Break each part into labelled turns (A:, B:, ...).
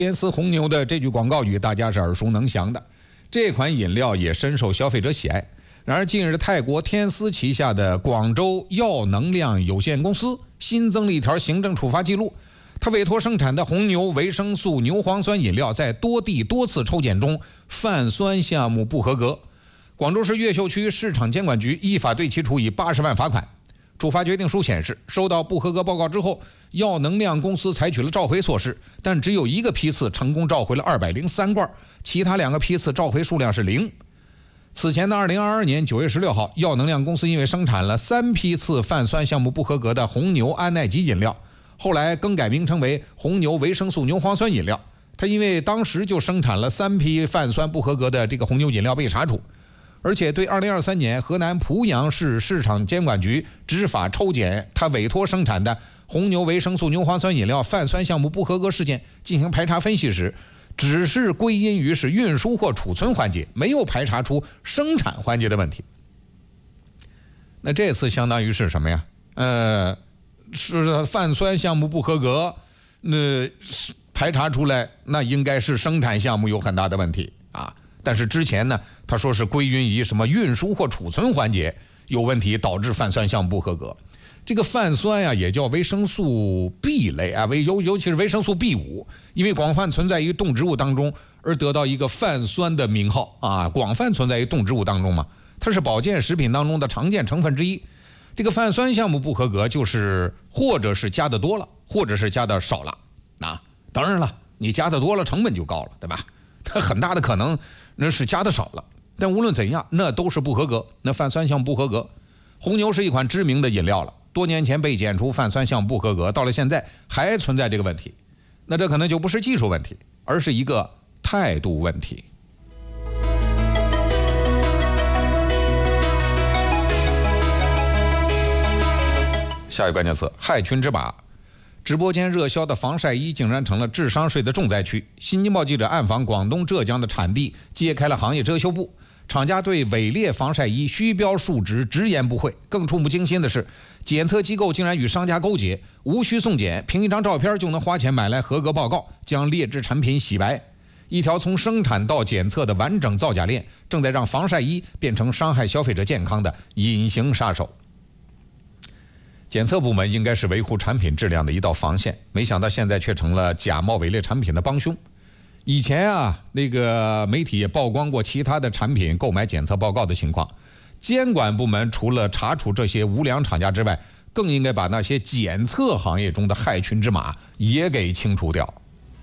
A: 天丝红牛的这句广告语大家是耳熟能详的，这款饮料也深受消费者喜爱。然而，近日泰国天丝旗下的广州药能量有限公司新增了一条行政处罚记录，他委托生产的红牛维生素牛磺酸饮料在多地多次抽检中泛酸项目不合格。广州市越秀区市场监管局依法对其处以80万罚款。处罚决定书显示，收到不合格报告之后，药能量公司采取了召回措施，但只有一个批次成功召回了203罐，其他2个批次召回数量是0。此前的2022年9月16号，药能量公司因为生产了3批次泛酸项目不合格的红牛安奈吉饮料，后来更改名称为红牛维生素牛磺酸饮料。它因为当时就生产了3批泛酸不合格的这个红牛饮料被查处。而且对2023年河南濮阳市市场监管局执法抽检他委托生产的红牛维生素牛磺酸饮料泛酸项目不合格事件进行排查分析时，只是归因于是运输或储存环节，没有排查出生产环节的问题。那这次相当于是什么呀？是泛酸项目不合格，排查出来那应该是生产项目有很大的问题啊。但是之前呢，他说是归因于什么运输或储存环节有问题，导致泛酸项目不合格。这个泛酸呀，也叫维生素 B 类啊，尤其是维生素 B5，因为广泛存在于动植物当中，而得到一个泛酸的名号啊。广泛存在于动植物当中嘛，它是保健食品当中的常见成分之一。这个泛酸项目不合格，就是或者是加的多了，或者是加的少了。当然了，你加的多了，成本就高了，对吧？它很大的可能那是加的少了，但无论怎样，那都是不合格。那泛酸项目不合格，红牛是一款知名的饮料了，多年前被检出泛酸项目不合格，到了现在还存在这个问题，那这可能就不是技术问题，而是一个态度问题。下一个关键词：害群之马。直播间热销的防晒衣竟然成了智商税的重灾区。新京报记者暗访广东、浙江的产地，揭开了行业遮羞布。厂家对伪劣防晒衣虚标数值直言不讳。更触目惊心的是，检测机构竟然与商家勾结，无需送检，凭一张照片就能花钱买来合格报告，将劣质产品洗白。一条从生产到检测的完整造假链，正在让防晒衣变成伤害消费者健康的隐形杀手。检测部门应该是维护产品质量的一道防线，没想到现在却成了假冒伪劣产品的帮凶。以前那个媒体也曝光过其他的产品购买检测报告的情况。监管部门除了查处这些无良厂家之外，更应该把那些检测行业中的害群之马也给清除掉。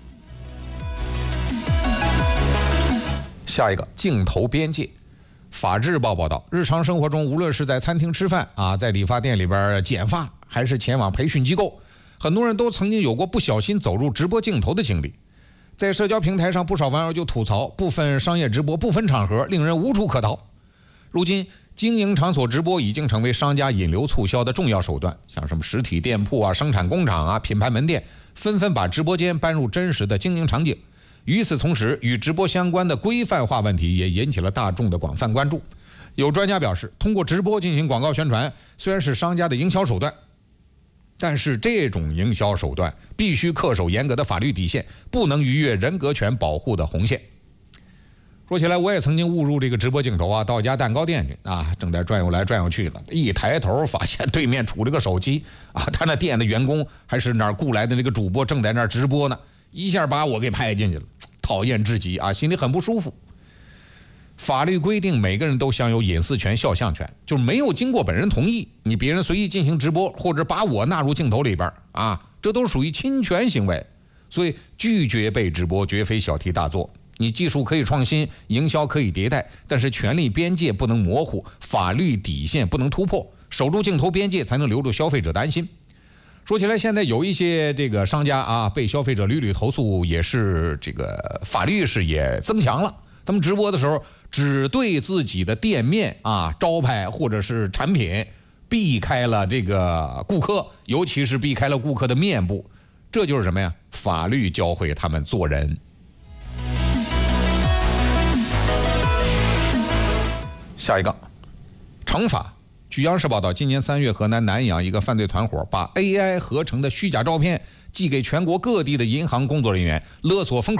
A: 下一个，镜头边界。法制报报道，日常生活中，无论是在餐厅吃饭在理发店里边剪发，还是前往培训机构，很多人都曾经有过不小心走入直播镜头的经历。在社交平台上，不少网友就吐槽，部分商业直播不分场合，令人无处可逃。如今，经营场所直播已经成为商家引流促销的重要手段，像什么实体店铺生产工厂品牌门店，纷纷把直播间搬入真实的经营场景。与此同时，与直播相关的规范化问题也引起了大众的广泛关注。有专家表示，通过直播进行广告宣传，虽然是商家的营销手段，但是这种营销手段必须恪守严格的法律底线，不能逾越人格权保护的红线。说起来，我也曾经误入这个直播镜头到一家蛋糕店去正在转悠来转悠去了，一抬头发现对面杵着个手机他那店的员工还是哪儿雇来的那个主播正在那儿直播呢，一下把我给拍进去了，讨厌至极心里很不舒服。法律规定每个人都享有隐私权、肖像权，就是没有经过本人同意，你别人随意进行直播，或者把我纳入镜头里边这都属于侵权行为。所以拒绝被直播绝非小题大做。你技术可以创新，营销可以迭代，但是权利边界不能模糊，法律底线不能突破，守住镜头边界才能留住消费者的安心。说起来，现在有一些这个商家被消费者屡屡投诉，也是这个法律意识也增强了。他们直播的时候，只对自己的店面招牌或者是产品避开了这个顾客，尤其是避开了顾客的面部，这就是什么呀？法律教会他们做人。下一个，惩罚据央视报道，今年3月，河南南阳一个犯罪团伙把 AI 合成的虚假照片寄给全国各地的银行工作人员，勒索封